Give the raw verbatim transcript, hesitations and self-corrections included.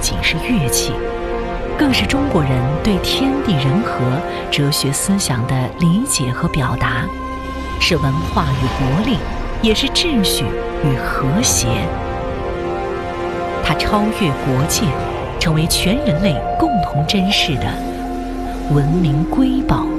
仅是乐器，更是中国人对天地人和哲学思想的理解和表达，是文化与活力，也是秩序与和谐。它超越国界，成为全人类共同珍视的文明瑰宝。